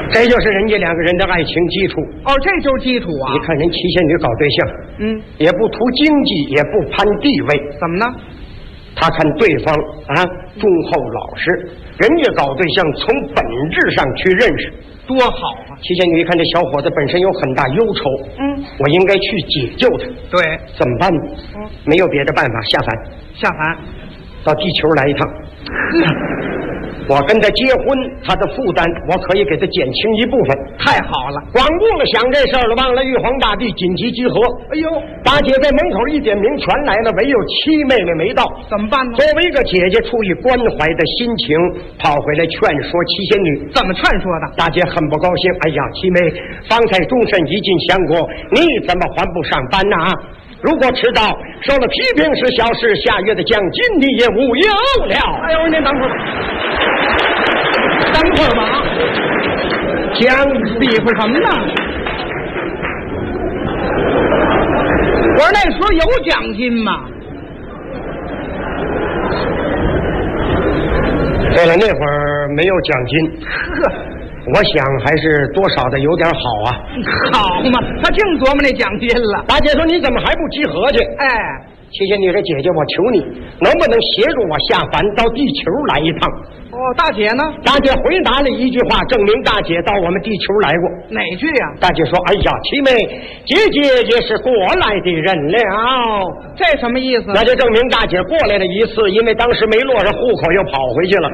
这就是人家两个人的爱情基础。 哦，这就是基础啊！ 你看人七仙女搞对象，也不图经济，也不攀地位， 怎么呢？ 他看对方啊忠厚老实，人家搞对象从本质上去认识， 多好啊！ 七仙女一看这小伙子本身有很大忧愁，我应该去解救他。 对， 怎么办呢？没有别的办法，下凡。 下凡， 到地球来一趟。我跟他结婚，他的负担我可以给他减轻一部分。 太好了， 光顾了想这事儿了，忘了玉皇大帝紧急集合。 哎呦， 大姐在门口一点名，全来了，唯有七妹妹没到， 怎么办呢？ 作为一个姐姐，出于关怀的心情，跑回来劝说七仙女。 怎么劝说的？ 大姐很不高兴，哎呀，七妹，方才终身已尽相国，你怎么还不上班呢？如果迟到，受了批评是小事，下月的奖金你也无有了。 哎呦，您等会儿，等会儿吧， 奖比划什么呢？我说那时候有奖金吗？ 对了，那会儿没有奖金。 呵。 我想还是多少的有点好啊。 好嘛，他净琢磨那奖金了。 大姐说你怎么还不集合去？ 哎， 七仙女说姐姐，我求你能不能协助我下凡到地球来一趟？ 哦，大姐呢？大姐回答了一句话，证明大姐到我们地球来过。 哪句呀？ 大姐说，哎呀，七妹，姐姐也是过来的人了。 这什么意思？ 那就证明大姐过来了一次，因为当时没落上户口又跑回去了。